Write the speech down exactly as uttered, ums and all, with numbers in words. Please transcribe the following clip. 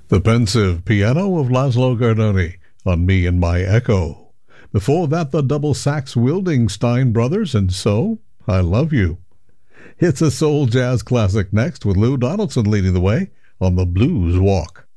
The pensive piano of Laszlo Gardoni on Me and My Echo. Before that, the double sax wielding Stein Brothers and So, I Love You. It's a soul jazz classic next with Lou Donaldson leading the way on the Blues Walk.